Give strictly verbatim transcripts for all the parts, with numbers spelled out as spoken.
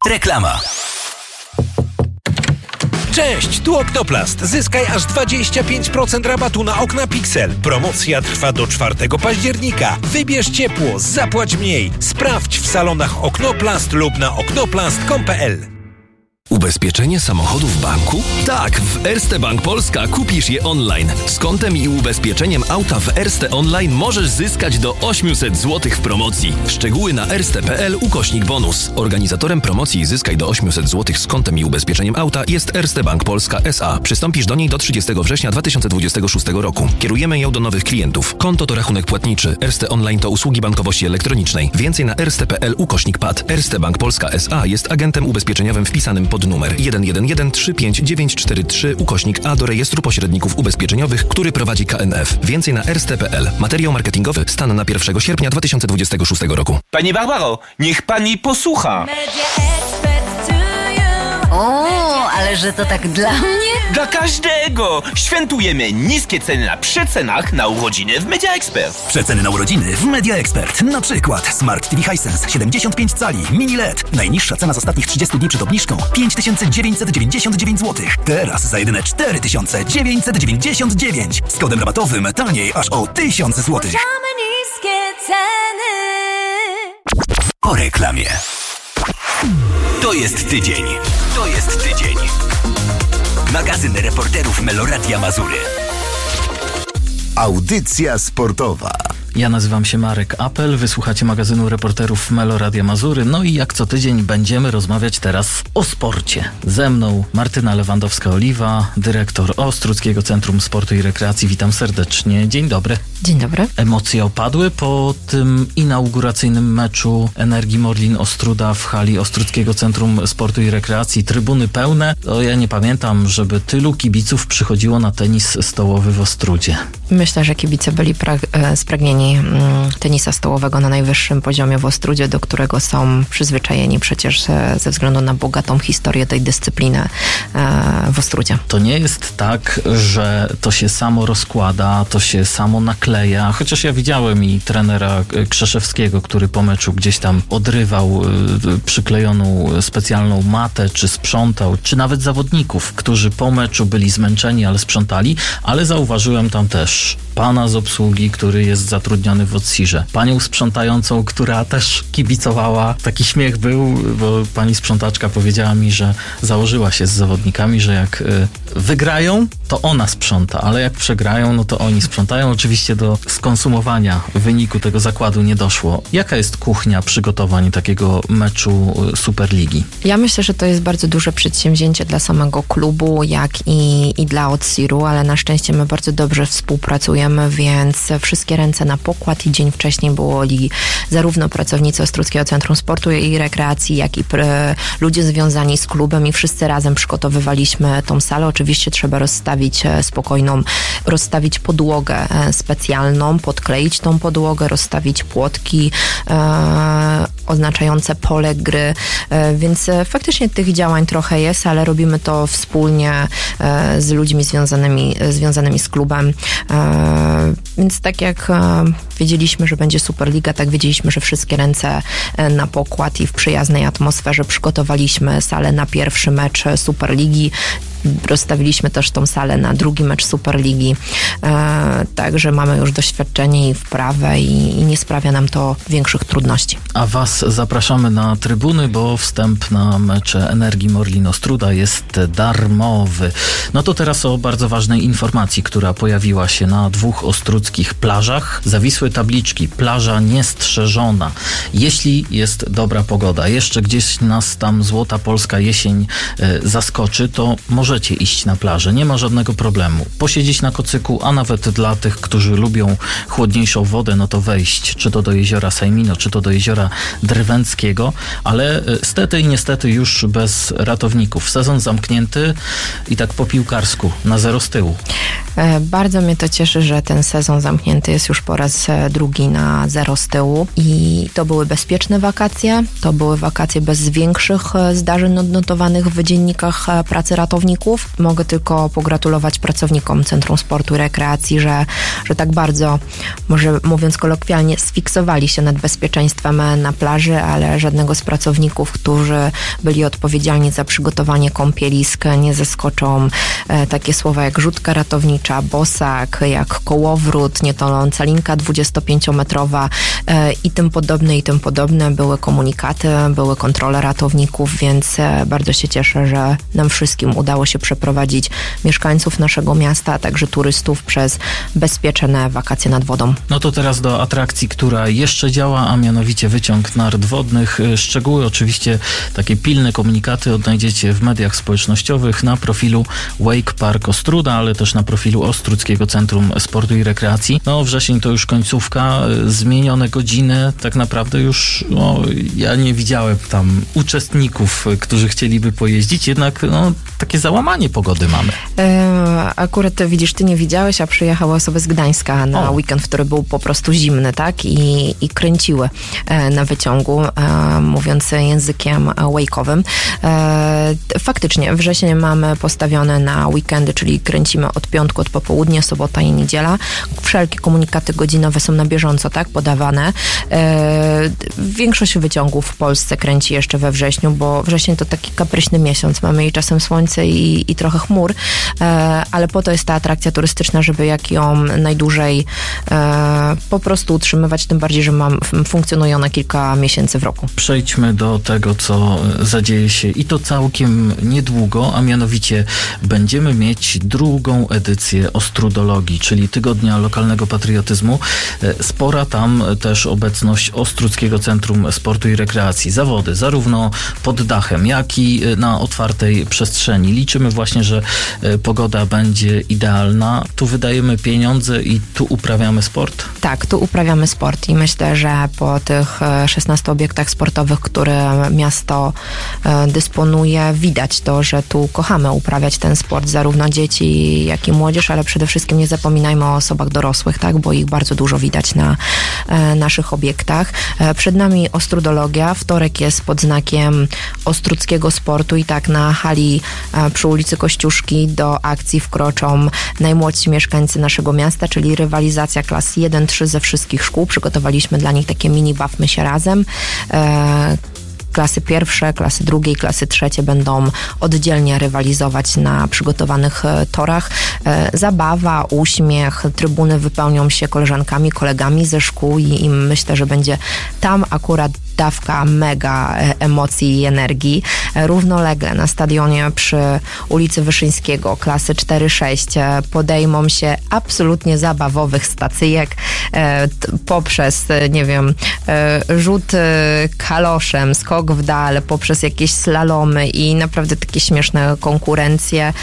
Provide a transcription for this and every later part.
Reklama. Cześć, tu Oknoplast. Zyskaj aż dwadzieścia pięć procent rabatu na okna Pixel. Promocja trwa do czwartego października. Wybierz ciepło, zapłać mniej. Sprawdź w salonach Oknoplast lub na oknoplast kropka com kropka p l. Ubezpieczenie samochodu w banku? Tak, w Erste Bank Polska kupisz je online. Z kontem i ubezpieczeniem auta w Erste Online możesz zyskać do osiemset złotych w promocji. Szczegóły na erste kropka p l ukośnik bonus. Organizatorem promocji Zyskaj do osiemset złotych z kontem i ubezpieczeniem auta jest Erste Bank Polska S A. Przystąpisz do niej do trzydziestego września dwa tysiące dwudziestego szóstego roku. Kierujemy ją do nowych klientów. Konto to rachunek płatniczy. Erste Online to usługi bankowości elektronicznej. Więcej na erste kropka p l ukośnik p a d. Erste Bank Polska S A jest agentem ubezpieczeniowym wpisanym pod numer jeden jeden jeden trzy pięć dziewięć cztery trzy ukośnik A do rejestru pośredników ubezpieczeniowych, który prowadzi K N F. Więcej na erste kropka p l. Materiał marketingowy stan na pierwszego sierpnia dwa tysiące dwudziestego szóstego roku. Pani Barbaro, niech pani posłucha. O, ale że to tak dla mnie? Dla każdego! Świętujemy niskie ceny na przecenach na urodziny w Media Expert. Przeceny na urodziny w Media Expert. Na przykład Smart T V Hisense siedemdziesiąt pięć cali Mini L E D. Najniższa cena z ostatnich trzydziestu dni przed obniżką pięć tysięcy dziewięćset dziewięćdziesiąt dziewięć złotych. Teraz za jedyne cztery tysiące dziewięćset dziewięćdziesiąt dziewięć. Z kodem rabatowym taniej aż o tysiąc złotych. Niskie ceny. Po reklamie. To jest tydzień. To jest tydzień. Magazyn reporterów Meloradia Mazury. Audycja sportowa. Ja nazywam się Marek Apel, wysłuchacie magazynu reporterów Meloradia Mazury, no i jak co tydzień będziemy rozmawiać teraz o sporcie. Ze mną Martyna Lewandowska-Oliwa, dyrektor Ostródzkiego Centrum Sportu i Rekreacji. Witam serdecznie. Dzień dobry. Dzień dobry. Emocje opadły po tym inauguracyjnym meczu Energii Morlin Ostróda w hali Ostródzkiego Centrum Sportu i Rekreacji. Trybuny pełne. To ja nie pamiętam, żeby tylu kibiców przychodziło na tenis stołowy w Ostródzie. Myślę, że kibice byli pra- spragnieni tenisa stołowego na najwyższym poziomie w Ostródzie, do którego są przyzwyczajeni przecież ze względu na bogatą historię tej dyscypliny w Ostródzie. To nie jest tak, że to się samo rozkłada, to się samo nakleja, chociaż ja widziałem i trenera Krzeszewskiego, który po meczu gdzieś tam odrywał przyklejoną specjalną matę, czy sprzątał, czy nawet zawodników, którzy po meczu byli zmęczeni, ale sprzątali, ale zauważyłem tam też pana z obsługi, który jest zatrudniony w Odsirze. Panią sprzątającą, która też kibicowała. Taki śmiech był, bo pani sprzątaczka powiedziała mi, że założyła się z zawodnikami, że jak y, wygrają, to ona sprząta, ale jak przegrają, no to oni sprzątają. Oczywiście do skonsumowania wyniku tego zakładu nie doszło. Jaka jest kuchnia przygotowań takiego meczu Superligi? Ja myślę, że to jest bardzo duże przedsięwzięcie dla samego klubu, jak i, i dla Odsiru, ale na szczęście my bardzo dobrze współpracujemy, więc wszystkie ręce na pokład i dzień wcześniej byli zarówno pracownicy Ostródzkiego Centrum Sportu i Rekreacji, jak i pr- ludzie związani z klubem i wszyscy razem przygotowywaliśmy tą salę. Oczywiście trzeba rozstawić spokojną, rozstawić podłogę specjalną, podkleić tą podłogę, rozstawić płotki e, oznaczające pole gry, e, więc faktycznie tych działań trochę jest, ale robimy to wspólnie e, z ludźmi związanymi, związanymi z klubem, e, więc tak jak e, wiedzieliśmy, że będzie Superliga, tak wiedzieliśmy, że wszystkie ręce na pokład i w przyjaznej atmosferze przygotowaliśmy salę na pierwszy mecz Superligi. Rozstawiliśmy też tą salę na drugi mecz Superligi, e, także mamy już doświadczenie i wprawę i, i nie sprawia nam to większych trudności. A was zapraszamy na trybuny, bo wstęp na mecze Energii Morlin Ostróda jest darmowy. No to teraz o bardzo ważnej informacji, która pojawiła się na dwóch ostródzkich plażach. Zawisły tabliczki, plaża niestrzeżona. Jeśli jest dobra pogoda, jeszcze gdzieś nas tam złota polska jesień e, zaskoczy, to może możecie iść na plażę, nie ma żadnego problemu. Posiedzieć na kocyku, a nawet dla tych, którzy lubią chłodniejszą wodę, no to wejść, czy to do jeziora Sejmino, czy to do jeziora Drwęckiego, ale stety i niestety już bez ratowników. Sezon zamknięty i tak po piłkarsku, na zero z tyłu. Bardzo mnie to cieszy, że ten sezon zamknięty jest już po raz drugi na zero z tyłu i to były bezpieczne wakacje, to były wakacje bez większych zdarzeń odnotowanych w dziennikach pracy ratowników. pracowników. Mogę tylko pogratulować pracownikom Centrum Sportu i Rekreacji, że, że tak bardzo, może mówiąc kolokwialnie, sfiksowali się nad bezpieczeństwem na plaży, ale żadnego z pracowników, którzy byli odpowiedzialni za przygotowanie kąpielisk, nie zaskoczą e, takie słowa jak rzutka ratownicza, bosak, jak kołowrót, nietoląca linka dwudziestopięciometrowa e, i tym podobne, i tym podobne. Były komunikaty, były kontrole ratowników, więc e, bardzo się cieszę, że nam wszystkim udało się przeprowadzić mieszkańców naszego miasta, a także turystów przez bezpieczne wakacje nad wodą. No to teraz do atrakcji, która jeszcze działa, a mianowicie wyciąg nart wodnych. Szczegóły, oczywiście takie pilne komunikaty odnajdziecie w mediach społecznościowych, na profilu Wake Park Ostróda, ale też na profilu Ostródzkiego Centrum Sportu i Rekreacji. No wrzesień to już końcówka, zmienione godziny, tak naprawdę już no, ja nie widziałem tam uczestników, którzy chcieliby pojeździć, jednak no, takie załamanie pogody mamy. E, akurat widzisz, ty nie widziałeś, a przyjechały osoby z Gdańska na o. weekend, który był po prostu zimny, tak? I, i kręciły e, na wyciągu, e, mówiąc językiem wake'owym. E, faktycznie, wrzesień mamy postawione na weekendy, czyli kręcimy od piątku, od popołudnia, sobota i niedziela. Wszelkie komunikaty godzinowe są na bieżąco, tak? Podawane. E, większość wyciągów w Polsce kręci jeszcze we wrześniu, bo wrzesień to taki kapryśny miesiąc. Mamy i czasem słońce i, i trochę chmur, e, ale po to jest ta atrakcja turystyczna, żeby jak ją najdłużej e, po prostu utrzymywać, tym bardziej, że mam, funkcjonuje ona kilka miesięcy w roku. Przejdźmy do tego, co zadzieje się i to całkiem niedługo, a mianowicie będziemy mieć drugą edycję Ostrudologii, czyli Tygodnia Lokalnego Patriotyzmu. Spora tam też obecność Ostródzkiego Centrum Sportu i Rekreacji. Zawody zarówno pod dachem, jak i na otwartej przestrzeni. Liczymy właśnie, że pogoda będzie idealna. Tu wydajemy pieniądze i tu uprawiamy sport? Tak, tu uprawiamy sport i myślę, że po tych szesnastu obiektach sportowych, które miasto dysponuje, widać to, że tu kochamy uprawiać ten sport, zarówno dzieci, jak i młodzież, ale przede wszystkim nie zapominajmy o osobach dorosłych, tak, bo ich bardzo dużo widać na e, naszych obiektach. E, przed nami Ostrudologia. Wtorek jest pod znakiem Ostródzkiego Sportu i tak na hali e, przy ulicy Kościuszki do akcji wkroczą najmłodsi mieszkańcy naszego miasta, czyli rywalizacja klas jeden trzy ze wszystkich szkół. Przygotowaliśmy dla nich takie mini Bawmy się razem. E, Klasy pierwsze, klasy drugie i klasy trzecie będą oddzielnie rywalizować na przygotowanych torach. Zabawa, uśmiech, trybuny wypełnią się koleżankami, kolegami ze szkół i, i myślę, że będzie tam akurat dawka mega emocji i energii. Równolegle na stadionie przy ulicy Wyszyńskiego klasy cztery sześć podejmą się absolutnie zabawowych stacyjek e, t, poprzez, nie wiem, e, rzut e, kaloszem, skok w dal, poprzez jakieś slalomy i naprawdę takie śmieszne konkurencje,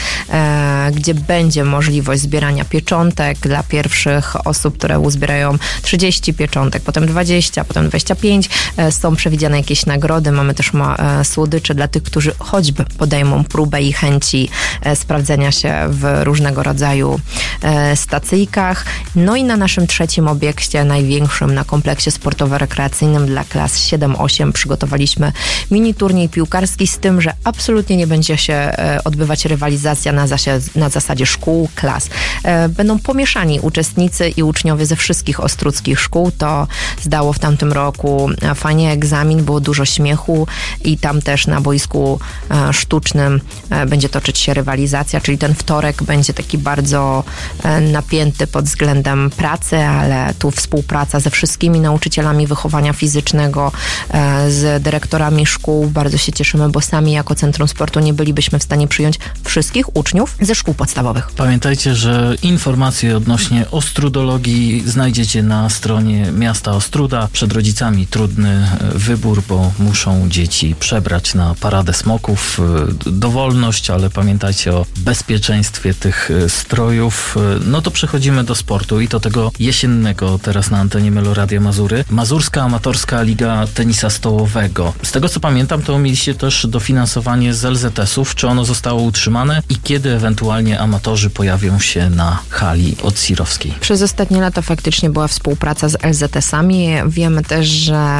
e, gdzie będzie możliwość zbierania pieczątek dla pierwszych osób, które uzbierają trzydzieści pieczątek, potem dwadzieścia, potem dwadzieścia pięć. E, są przewidziane jakieś nagrody. Mamy też ma, e, słodycze dla tych, którzy choćby podejmą próbę i chęci e, sprawdzenia się w różnego rodzaju e, stacyjkach. No i na naszym trzecim obiekcie, największym na kompleksie sportowo-rekreacyjnym dla klas siedem osiem przygotowaliśmy mini turniej piłkarski, z tym, że absolutnie nie będzie się e, odbywać rywalizacja na, zasie, na zasadzie szkół, klas. E, będą pomieszani uczestnicy i uczniowie ze wszystkich ostródzkich szkół. To zdało w tamtym roku fajnie egzamin, było dużo śmiechu i tam też na boisku e, sztucznym e, będzie toczyć się rywalizacja, czyli ten wtorek będzie taki bardzo e, napięty pod względem pracy, ale tu współpraca ze wszystkimi nauczycielami wychowania fizycznego, e, z dyrektorami szkół. Bardzo się cieszymy, bo sami jako Centrum Sportu nie bylibyśmy w stanie przyjąć wszystkich uczniów ze szkół podstawowych. Pamiętajcie, że informacje odnośnie Ostrudologii znajdziecie na stronie miasta Ostróda. Przed rodzicami trudny wybór, bo muszą dzieci przebrać na paradę smoków. Dowolność, ale pamiętajcie o bezpieczeństwie tych strojów. No to przechodzimy do sportu i do tego jesiennego teraz na antenie Meloradia Mazury. Mazurska Amatorska Liga Tenisa Stołowego. Z tego co pamiętam, to mieliście też dofinansowanie z el zet esów. Czy ono zostało utrzymane i kiedy ewentualnie amatorzy pojawią się na hali odsirowskiej? Przez ostatnie lata faktycznie była współpraca z el zet esami. Wiemy też, że podmiot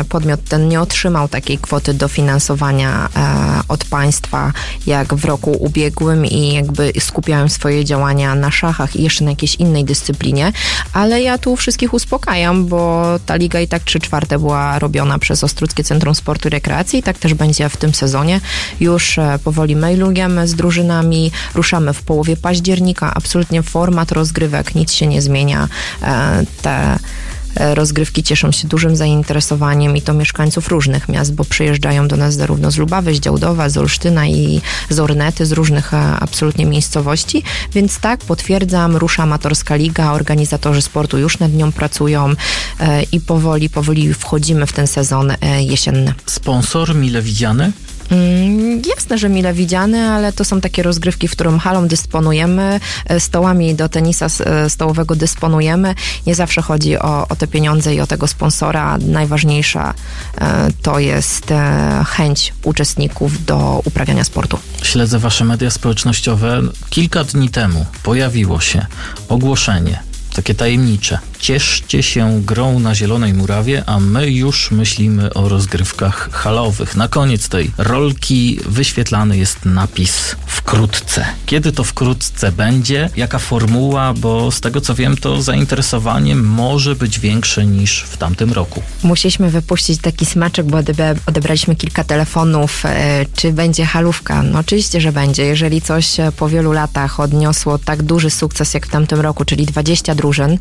ten nie otrzymał takiej kwoty dofinansowania e, od państwa jak w roku ubiegłym i jakby skupiałem swoje działania na szachach i jeszcze na jakiejś innej dyscyplinie, ale ja tu wszystkich uspokajam, bo ta liga i tak trzy czwarte była robiona przez Ostruckie Centrum Sportu i Rekreacji i tak też będzie w tym sezonie. Już e, powoli mailujemy z drużynami, ruszamy w połowie października, absolutnie format rozgrywek, nic się nie zmienia. E, te rozgrywki cieszą się dużym zainteresowaniem i to mieszkańców różnych miast, bo przyjeżdżają do nas zarówno z Lubawy, z Działdowa, z Olsztyna i z Ornety, z różnych absolutnie miejscowości, więc tak, potwierdzam, rusza amatorska liga, organizatorzy sportu już nad nią pracują i powoli, powoli wchodzimy w ten sezon jesienny. Sponsor mile widziany? Mm, jasne, że mile widziany, ale to są takie rozgrywki, w którym halą dysponujemy, stołami do tenisa stołowego dysponujemy. Nie zawsze chodzi o, o te pieniądze i o tego sponsora. Najważniejsza e, to jest e, chęć uczestników do uprawiania sportu. Śledzę wasze media społecznościowe. Kilka dni temu pojawiło się ogłoszenie, takie tajemnicze. Cieszcie się grą na Zielonej Murawie, a my już myślimy o rozgrywkach halowych. Na koniec tej rolki wyświetlany jest napis wkrótce. Kiedy to wkrótce będzie? Jaka formuła? Bo z tego co wiem, to zainteresowanie może być większe niż w tamtym roku. Musieliśmy wypuścić taki smaczek, bo odebraliśmy kilka telefonów. Czy będzie halówka? No oczywiście, że będzie. Jeżeli coś po wielu latach odniosło tak duży sukces jak w tamtym roku, czyli dwadzieścia drużyn,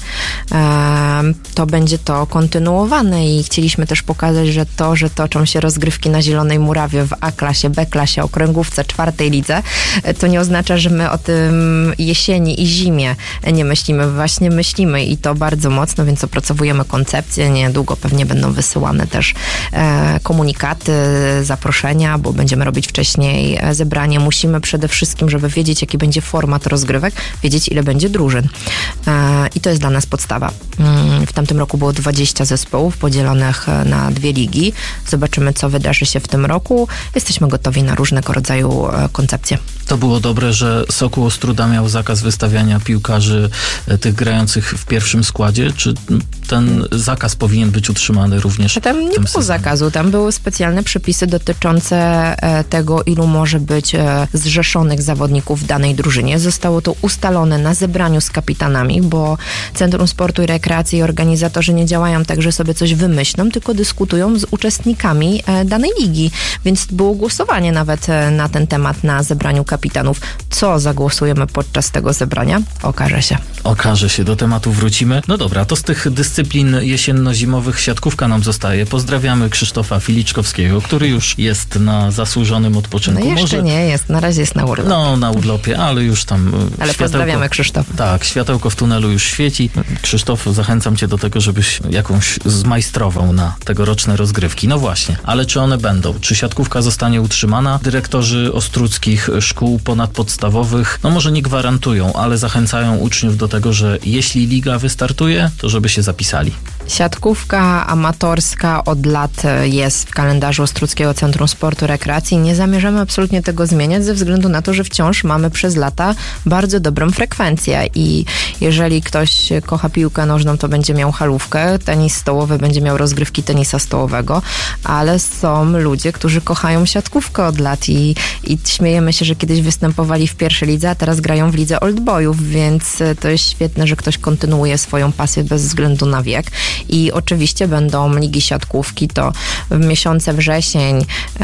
to będzie to kontynuowane i chcieliśmy też pokazać, że to, że toczą się rozgrywki na Zielonej Murawie w A-klasie, B-klasie, okręgówce, czwartej lidze, to nie oznacza, że my o tym jesieni i zimie nie myślimy. Właśnie myślimy i to bardzo mocno, więc opracowujemy koncepcję. Niedługo pewnie będą wysyłane też komunikaty, zaproszenia, bo będziemy robić wcześniej zebranie. Musimy przede wszystkim, żeby wiedzieć, jaki będzie format rozgrywek, wiedzieć, ile będzie drużyn. I to jest dla nas podstawa. W tamtym roku było dwadzieścia zespołów podzielonych na dwie ligi. Zobaczymy, co wydarzy się w tym roku. Jesteśmy gotowi na różnego rodzaju koncepcje. To było dobre, że Sokół Ostróda miał zakaz wystawiania piłkarzy tych grających w pierwszym składzie. Czy ten zakaz powinien być utrzymany również? Tam nie było sezonie? Zakazu. Tam były specjalne przepisy dotyczące tego, ilu może być zrzeszonych zawodników w danej drużynie. Zostało to ustalone na zebraniu z kapitanami, bo Centrum Sportu i Rekreacji i organizatorzy nie działają tak, że sobie coś wymyślą, tylko dyskutują z uczestnikami danej ligi. Więc było głosowanie nawet na ten temat na zebraniu kapitanów. Co zagłosujemy podczas tego zebrania? Okaże się. Okaże się, do tematu wrócimy. No dobra, to z tych dyscyplin jesienno-zimowych siatkówka nam zostaje. Pozdrawiamy Krzysztofa Filiczkowskiego, który już jest na zasłużonym odpoczynku. No jeszcze Może... nie jest, na razie jest na urlopie. No, na urlopie, ale już tam Ale światełko... pozdrawiamy Krzysztofa. Tak, światełko w tunelu już świeci. Krzysztof, zachęcam cię do tego, żebyś jakąś zmajstrował na tegoroczne rozgrywki. No właśnie, ale czy one będą? Czy siatkówka zostanie utrzymana? Dyrektorzy ostruckich szkół ponadpodstawowych, no może nie gwarantują, ale zachęcają uczniów do tego, że jeśli liga wystartuje, to żeby się zapisali. Siatkówka amatorska od lat jest w kalendarzu Ostruckiego Centrum Sportu i Rekreacji. Nie zamierzamy absolutnie tego zmieniać ze względu na to, że wciąż mamy przez lata bardzo dobrą frekwencję i jeżeli ktoś kocha piłkę nożną, to będzie miał halówkę, tenis stołowy będzie miał rozgrywki tenisa stołowego, ale są ludzie, którzy kochają siatkówkę od lat i, i śmiejemy się, że kiedyś występowali w pierwszej lidze, a teraz grają w lidze oldboyów, więc to jest świetne, że ktoś kontynuuje swoją pasję bez względu na wiek. I oczywiście będą ligi siatkówki, to w miesiące wrzesień,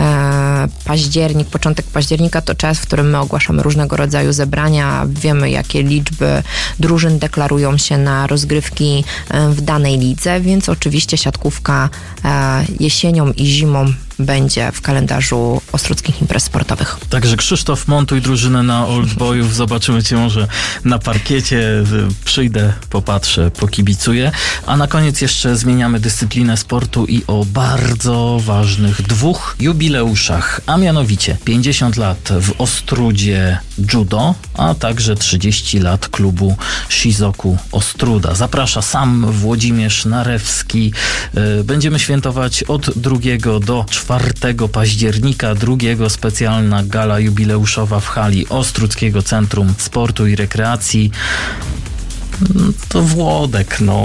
e, październik, początek października to czas, w którym my ogłaszamy różnego rodzaju zebrania, wiemy jakie liczby drużyn deklarują się na rozgrywki w danej lidze, więc oczywiście siatkówka e, jesienią i zimą będzie w kalendarzu ostruckich imprez sportowych. Także Krzysztof, montuj drużynę na oldboyów, zobaczymy cię może na parkiecie, przyjdę, popatrzę, pokibicuję. A na koniec jeszcze zmieniamy dyscyplinę sportu i o bardzo ważnych dwóch jubileuszach, a mianowicie pięćdziesiąt lat w Ostrudzie judo, a także trzydzieści lat klubu Shizoku Ostruda. Zaprasza sam Włodzimierz Narewski. Będziemy świętować od drugiego do czwartego października, drugiego specjalna gala jubileuszowa w hali Ostruckiego Centrum Sportu i Rekreacji. To Włodek, no.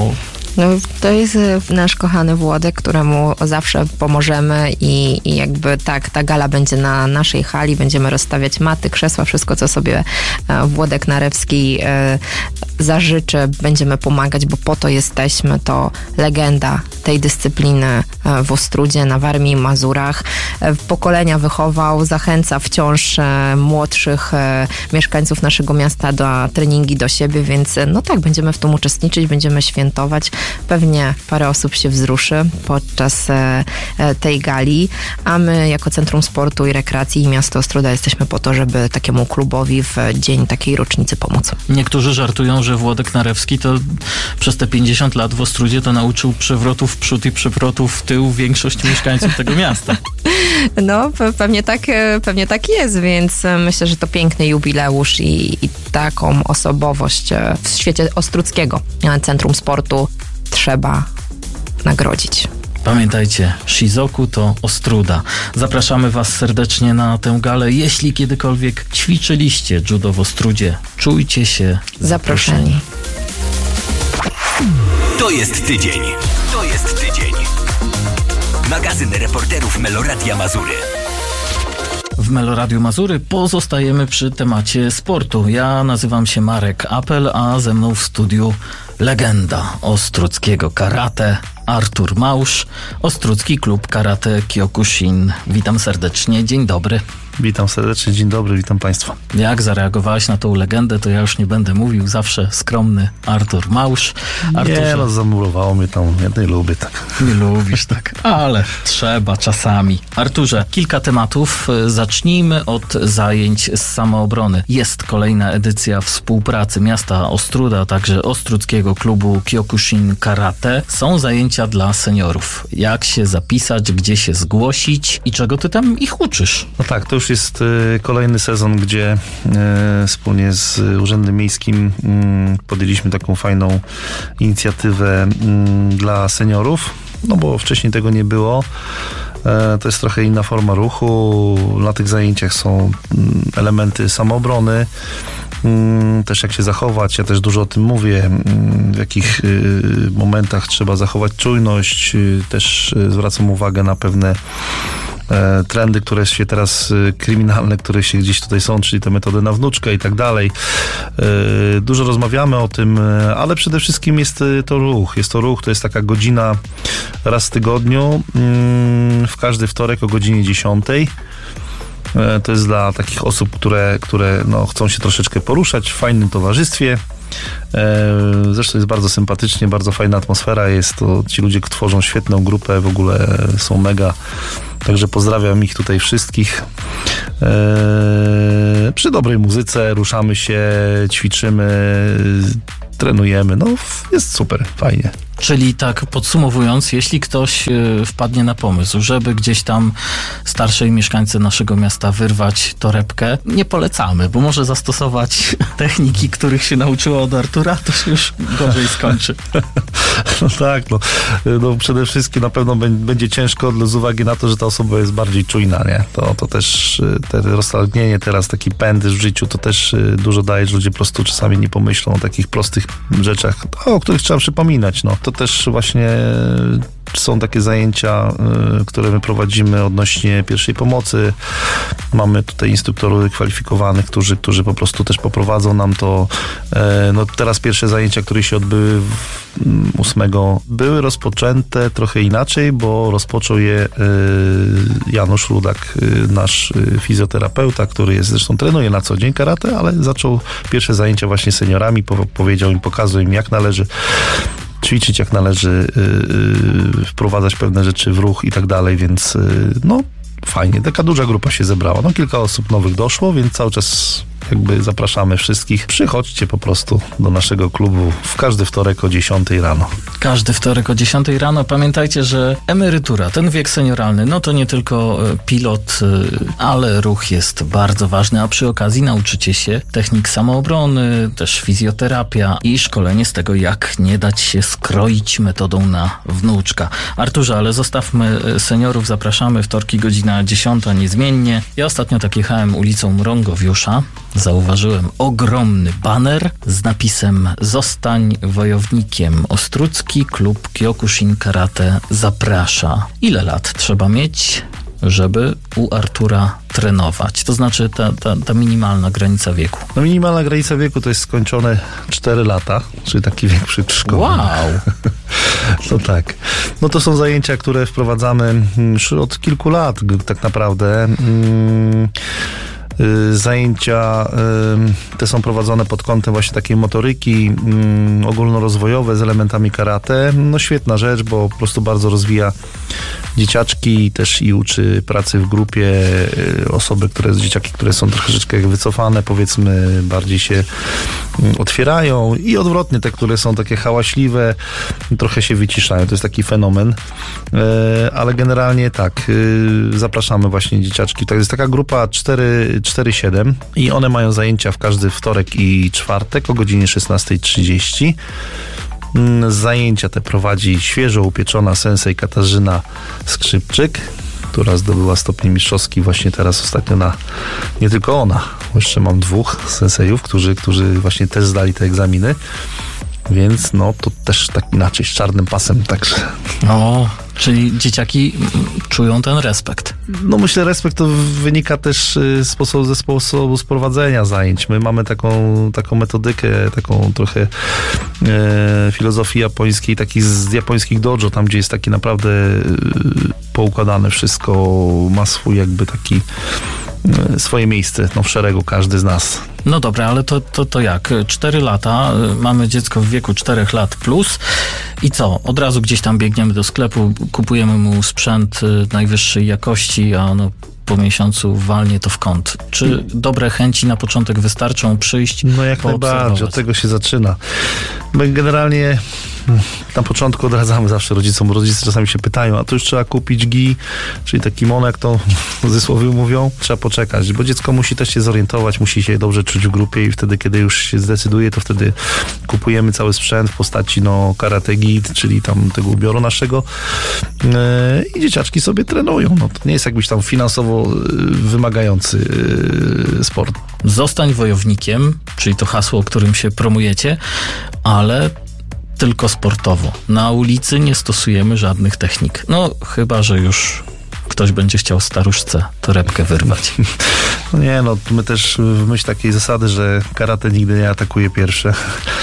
No, to jest nasz kochany Włodek, któremu zawsze pomożemy i, i jakby tak, ta gala będzie na naszej hali, będziemy rozstawiać maty, krzesła, wszystko, co sobie Włodek Narewski zażyczy, będziemy pomagać, bo po to jesteśmy, to legenda tej dyscypliny w Ostródzie, na Warmii i Mazurach. Pokolenia wychował, zachęca wciąż młodszych mieszkańców naszego miasta do treningi do siebie, więc no tak, będziemy w tym uczestniczyć, będziemy świętować. Pewnie parę osób się wzruszy podczas tej gali, a my jako Centrum Sportu i Rekreacji i Miasto Ostróda jesteśmy po to, żeby takiemu klubowi w dzień takiej rocznicy pomóc. Niektórzy żartują, że Włodek Narewski to przez te pięćdziesiąt lat w Ostródzie to nauczył przewrotów w przód i przewrotów w tył większość mieszkańców tego miasta. No, pewnie tak, pewnie tak jest, więc myślę, że to piękny jubileusz i, i taką osobowość w świecie ostródzkiego Centrum Sportu trzeba nagrodzić. Pamiętajcie, Shizoku to Ostróda. Zapraszamy Was serdecznie na tę galę. Jeśli kiedykolwiek ćwiczyliście judo w Ostródzie, czujcie się zaproszeni. To jest tydzień. To jest tydzień. Magazyn reporterów Meloradia Mazury. W Meloradiu Mazury pozostajemy przy temacie sportu. Ja nazywam się Marek Apel, a ze mną w studiu legenda ostródzkiego karate, Artur Mausz, Ostródzki Klub Karate Kyokushin. Witam serdecznie, dzień dobry. Witam serdecznie, dzień dobry, witam Państwa. Jak zareagowałeś na tą legendę, to ja już nie będę mówił, zawsze skromny Artur Mausz. Arturze, nie, no zamurowało mnie tam, ja nie lubię tak. Nie lubisz tak, ale trzeba czasami. Arturze, kilka tematów. Zacznijmy od zajęć z samoobrony. Jest kolejna edycja współpracy miasta Ostróda, także Ostródzkiego Klubu Kyokushin Karate. Są zajęcia dla seniorów. Jak się zapisać, gdzie się zgłosić i czego ty tam ich uczysz? No tak, to już jest y, kolejny sezon, gdzie y, wspólnie z Urzędem Miejskim y, podjęliśmy taką fajną inicjatywę y, dla seniorów, no bo wcześniej tego nie było. Y, to jest trochę inna forma ruchu. Na tych zajęciach są y, elementy samoobrony. Też jak się zachować, ja też dużo o tym mówię, w jakich momentach trzeba zachować czujność, też zwracam uwagę na pewne trendy, które się teraz, kryminalne, które się gdzieś tutaj są, czyli te metody na wnuczkę i tak dalej. Dużo rozmawiamy o tym, ale przede wszystkim jest to ruch. Jest to ruch, to jest taka godzina raz w tygodniu, w każdy wtorek o godzinie dziesiątej. To jest dla takich osób, które, które no, chcą się troszeczkę poruszać w fajnym towarzystwie. Zresztą jest bardzo sympatycznie, bardzo fajna atmosfera jest. To ci ludzie tworzą świetną grupę, w ogóle są mega. Także pozdrawiam ich tutaj wszystkich. Przy dobrej muzyce ruszamy się, ćwiczymy, trenujemy. No jest super, fajnie. Czyli tak podsumowując, jeśli ktoś y, wpadnie na pomysł, żeby gdzieś tam starszej mieszkańcy naszego miasta wyrwać torebkę, nie polecamy, bo może zastosować techniki, których się nauczyło od Artura, to się już gorzej skończy. No tak, no, no przede wszystkim na pewno będzie ciężko z uwagi na to, że ta osoba jest bardziej czujna, nie? To, to też te roztargnienie teraz, taki pęd w życiu, to też dużo daje, że ludzie po prostu czasami nie pomyślą o takich prostych rzeczach, o których trzeba przypominać, no. To też właśnie są takie zajęcia, y, które my prowadzimy odnośnie pierwszej pomocy. Mamy tutaj instruktorów kwalifikowanych, którzy, którzy po prostu też poprowadzą nam to. Y, no teraz pierwsze zajęcia, które się odbyły ósmego były rozpoczęte trochę inaczej, bo rozpoczął je y, Janusz Rudak, y, nasz y, fizjoterapeuta, który jest, zresztą trenuje na co dzień karate, ale zaczął pierwsze zajęcia właśnie seniorami, po, powiedział im, pokazał im, jak należy ćwiczyć, jak należy yy, wprowadzać pewne rzeczy w ruch i tak dalej, więc yy, no fajnie, taka duża grupa się zebrała. No kilka osób nowych doszło, więc cały czas jakby zapraszamy wszystkich. Przychodźcie po prostu do naszego klubu w każdy wtorek o dziesiątej rano. Każdy wtorek o dziesiątej rano. Pamiętajcie, że emerytura, ten wiek senioralny, no to nie tylko pilot, ale ruch jest bardzo ważny, a przy okazji nauczycie się technik samoobrony, też fizjoterapia i szkolenie z tego, jak nie dać się skroić metodą na wnuczka. Arturze, ale zostawmy seniorów, zapraszamy wtorki godzina dziesiąta niezmiennie. Ja ostatnio tak jechałem ulicą Mrągowiusza, zauważyłem ogromny baner z napisem "Zostań wojownikiem. Ostródzki Klub Kyokushin Karate zaprasza". Ile lat trzeba mieć, żeby u Artura trenować? To znaczy ta, ta, ta minimalna granica wieku. No minimalna granica wieku to jest skończone cztery lata, czyli taki wiek przedszkolny. Wow! No tak. No to są zajęcia, które wprowadzamy już od kilku lat tak naprawdę. Hmm. Zajęcia te są prowadzone pod kątem właśnie takiej motoryki ogólnorozwojowe z elementami karate. No świetna rzecz, bo po prostu bardzo rozwija dzieciaczki też i uczy pracy w grupie. Osoby, które, dzieciaki, które są troszeczkę wycofane, powiedzmy, bardziej się otwierają i odwrotnie, te, które są takie hałaśliwe, trochę się wyciszają. To jest taki fenomen. Ale generalnie tak, zapraszamy właśnie dzieciaczki. To jest taka grupa cztery siedem i one mają zajęcia w każdy wtorek i czwartek o godzinie szesnasta trzydzieści. Zajęcia te prowadzi świeżo upieczona sensei Katarzyna Skrzypczyk, która zdobyła stopień mistrzowski właśnie teraz ostatnio na... Nie tylko ona, bo jeszcze mam dwóch sensejów, którzy, którzy właśnie też zdali te egzaminy. Więc no to też tak inaczej, z czarnym pasem, także... O, czyli dzieciaki czują ten respekt. No myślę, respekt to wynika też sposobu, ze sposobu sprowadzenia zajęć. My mamy taką, taką metodykę, taką trochę e, filozofii japońskiej, takich z japońskich dojo, tam gdzie jest taki naprawdę e, poukładane wszystko, ma swój jakby taki e, swoje miejsce, no w szeregu każdy z nas. No dobra, ale to, to, to jak? Cztery lata, mamy dziecko w wieku czterech lat plus i co? Od razu gdzieś tam biegniemy do sklepu, kupujemy mu sprzęt najwyższej jakości, a ono po miesiącu walnie to w kąt. Czy dobre chęci na początek wystarczą przyjść? No jak najbardziej, od tego się zaczyna. My generalnie na początku odradzamy zawsze rodzicom. Rodzice czasami się pytają, a to już trzeba kupić gi, czyli taki kimono, jak to w cudzysłowie mówią, trzeba poczekać, bo dziecko musi też się zorientować, musi się dobrze czuć w grupie i wtedy, kiedy już się zdecyduje, to wtedy kupujemy cały sprzęt w postaci no Karate Git, czyli tam tego ubioru naszego yy, i dzieciaczki sobie trenują. No, to nie jest jakbyś tam finansowo wymagający yy, sport. Zostań wojownikiem, czyli to hasło, którym się promujecie, ale tylko sportowo. Na ulicy nie stosujemy żadnych technik. No, chyba że już ktoś będzie chciał staruszce torebkę wyrwać. No nie, no my też w myśl takiej zasady, że karate nigdy nie atakuje pierwsze.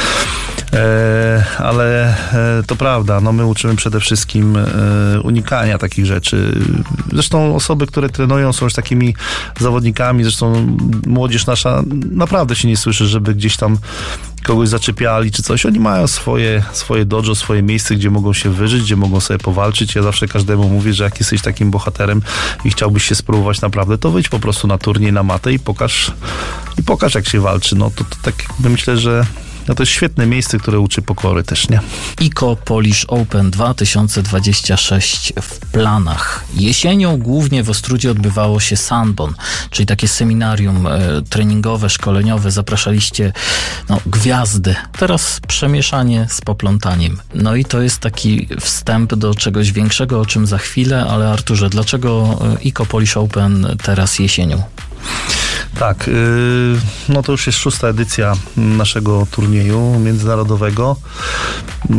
E, ale e, to prawda, no my uczymy przede wszystkim e, unikania takich rzeczy. Zresztą osoby, które trenują, są już takimi zawodnikami, zresztą młodzież nasza naprawdę się nie słyszy, żeby gdzieś tam kogoś zaczepiali czy coś. Oni mają swoje, swoje dojo, swoje miejsce, gdzie mogą się wyżyć, gdzie mogą sobie powalczyć. Ja zawsze każdemu mówię, że jak jesteś takim bohaterem i chciałbyś się spróbować naprawdę, to wyjdź po prostu na turniej, na matę i pokaż, i pokaż jak się walczy. No to, to tak myślę, że no to jest świetne miejsce, które uczy pokory też, nie? I K O Polish Open dwa tysiące dwadzieścia sześć w planach. Jesienią głównie w Ostródzie odbywało się Sanbon, czyli takie seminarium e, treningowe, szkoleniowe. Zapraszaliście no, gwiazdy. Teraz przemieszanie z poplątaniem. No i to jest taki wstęp do czegoś większego, o czym za chwilę, ale Arturze, dlaczego I K O Polish Open teraz jesienią? Tak, yy, no to już jest szósta edycja naszego turnieju międzynarodowego. Yy,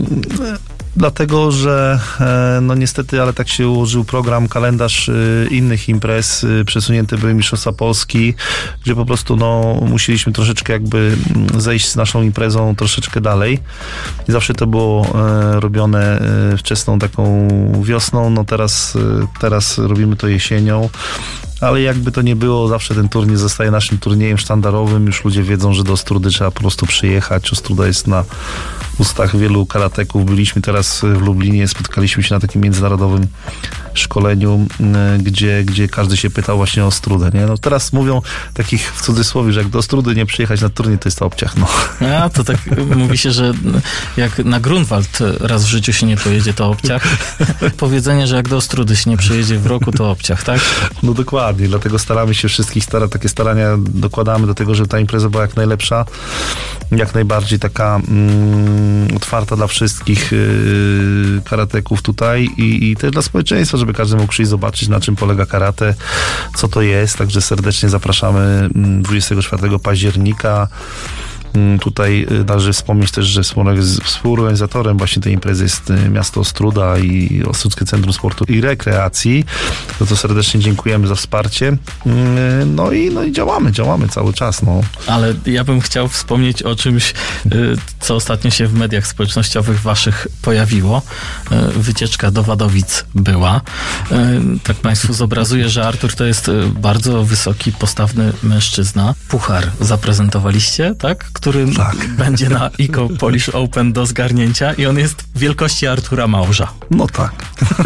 Dlatego, że no niestety, ale tak się ułożył program, kalendarz y, innych imprez, y, przesunięte były Mistrzostwa Polski, gdzie po prostu no musieliśmy troszeczkę jakby zejść z naszą imprezą troszeczkę dalej. I zawsze to było y, robione y, wczesną taką wiosną, no teraz, y, teraz robimy to jesienią. Ale jakby to nie było, zawsze ten turniej zostaje naszym turniejem sztandarowym. Już ludzie wiedzą, że do Ostródy trzeba po prostu przyjechać. Ostróda jest na ustach wielu karateków. Byliśmy teraz w Lublinie, spotkaliśmy się na takim międzynarodowym szkoleniu, gdzie, gdzie każdy się pytał właśnie o Ostródę, nie? No teraz mówią takich w cudzysłowie, że jak do Ostródy nie przyjechać na turniej, to jest to obciach, no. A, to tak mówi się, że jak na Grunwald raz w życiu się nie pojedzie, to obciach. Powiedzenie, że jak do Ostródy się nie przyjedzie w roku, to obciach, tak? No dokładnie, dlatego staramy się wszystkich, stara, takie starania dokładamy do tego, żeby ta impreza była jak najlepsza, jak najbardziej taka mm, mm, otwarta dla wszystkich yy, karateków tutaj i, i też dla społeczeństwa, żeby każdy mógł przyjść zobaczyć, na czym polega karate, co to jest. Także serdecznie zapraszamy dwudziestego czwartego października. Tutaj należy wspomnieć też, że współorganizatorem właśnie tej imprezy jest miasto Ostróda i Ostródzkie Centrum Sportu i Rekreacji. No to serdecznie dziękujemy za wsparcie. No i, no i działamy, działamy cały czas. No. Ale ja bym chciał wspomnieć o czymś, co ostatnio się w mediach społecznościowych waszych pojawiło. Wycieczka do Wadowic była. Tak państwu zobrazuję, że Artur to jest bardzo wysoki, postawny mężczyzna. Puchar zaprezentowaliście, tak? Który tak. będzie na ICO Polish Open do zgarnięcia i on jest wielkości Artura Małża. No tak.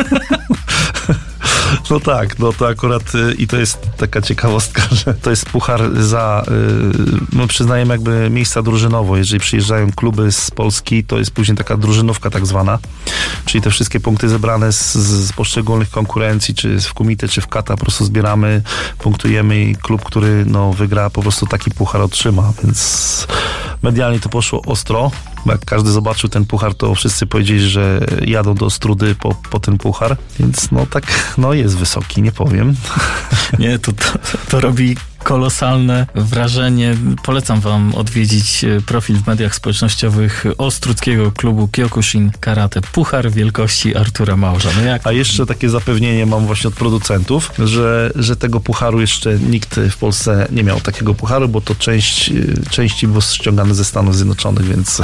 No tak, no to akurat y, i to jest taka ciekawostka, że to jest puchar za, y, my przyznajemy jakby miejsca drużynowo, jeżeli przyjeżdżają kluby z Polski, to jest później taka drużynówka tak zwana, czyli te wszystkie punkty zebrane z, z poszczególnych konkurencji, czy w kumite, czy w kata, po prostu zbieramy, punktujemy i klub, który no wygra, po prostu taki puchar otrzyma, więc medialnie to poszło ostro, bo jak każdy zobaczył ten puchar, to wszyscy powiedzieli, że jadą do Ostródy po, po ten puchar, więc no tak, no jest wysoki, nie powiem. Nie, to, to, to robi kolosalne wrażenie. Polecam wam odwiedzić profil w mediach społecznościowych Ostródzkiego klubu Kyokushin Karate. Puchar wielkości Artura Małża. No jak... A jeszcze takie zapewnienie mam właśnie od producentów, że, że tego pucharu jeszcze nikt w Polsce nie miał takiego pucharu, bo to część, części było ściągane ze Stanów Zjednoczonych, więc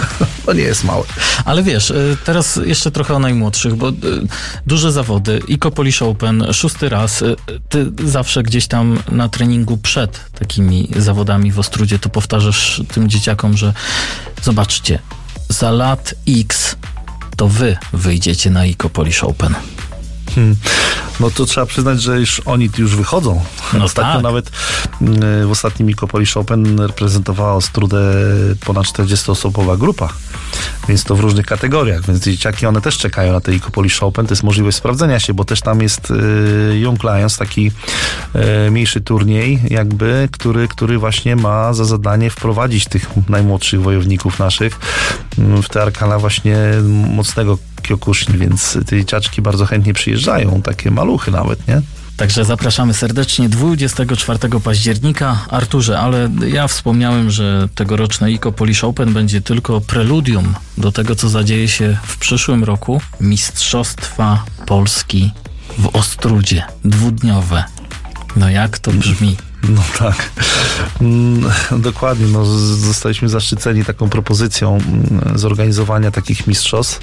to nie jest małe. Ale wiesz, teraz jeszcze trochę o najmłodszych, bo duże zawody, ICO Polish Open, szósty raz, ty zawsze gdzieś tam na treningu przed takimi zawodami w Ostródzie to powtarzasz tym dzieciakom, że zobaczcie, za lat X to wy wyjdziecie na ICO Polish Open. Hmm. No to trzeba przyznać, że już oni już wychodzą. No Ostatnio tak. nawet w ostatnim ICO Polish Open reprezentowała Ostródę ponad czterdziestoosobowa grupa. Więc to w różnych kategoriach. Więc dzieciaki, one też czekają na te ICO Polish Open. To jest możliwość sprawdzenia się, bo też tam jest Young Lions, taki mniejszy turniej jakby, który, który właśnie ma za zadanie wprowadzić tych najmłodszych wojowników naszych w te arkana właśnie mocnego Kyokushin, więc te dzieciaczki bardzo chętnie przyjeżdżają, takie maluchy nawet, nie? Także zapraszamy serdecznie dwudziestego czwartego października. Arturze, ale ja wspomniałem, że tegoroczne ICO Polish Open będzie tylko preludium do tego, co zadzieje się w przyszłym roku. Mistrzostwa Polski w Ostródzie. Dwudniowe. No jak to brzmi? No tak, mm, dokładnie, no, zostaliśmy zaszczyceni taką propozycją zorganizowania takich mistrzostw.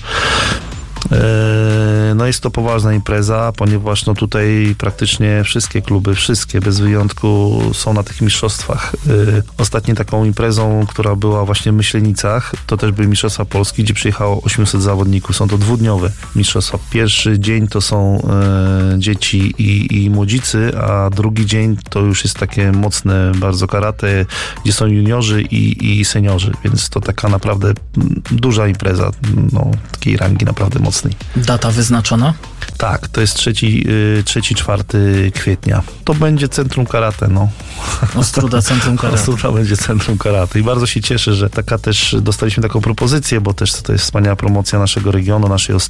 No jest to poważna impreza, ponieważ no tutaj praktycznie wszystkie kluby, wszystkie bez wyjątku są na tych mistrzostwach. Ostatnie taką imprezą, która była właśnie w Myślenicach, to też były Mistrzostwa Polski, gdzie przyjechało osiemset zawodników. Są to dwudniowe mistrzostwa. Pierwszy dzień to są e, dzieci i, i młodzicy, a drugi dzień to już jest takie mocne bardzo karate, gdzie są juniorzy i, i seniorzy, więc to taka naprawdę duża impreza, no takiej rangi naprawdę mocnej. Data wyznaczona? Tak, to jest trzeci, trzeci, czwarty kwietnia. To będzie Centrum Karate, no. Ostróda Centrum Karate. Ostróda będzie Centrum Karate i bardzo się cieszę, że taka też dostaliśmy taką propozycję, bo też to jest wspaniała promocja naszego regionu, naszej